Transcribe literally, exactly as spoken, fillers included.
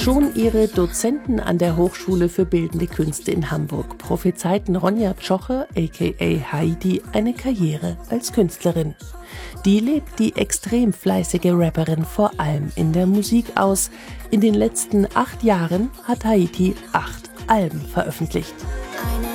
Schon ihre Dozenten an der Hochschule für Bildende Künste in Hamburg prophezeiten Ronja Tschoche, aka Heidi, eine Karriere als Künstlerin. Die lebt die extrem fleißige Rapperin vor allem in der Musik aus. In den letzten acht Jahren hat Heidi acht Alben veröffentlicht.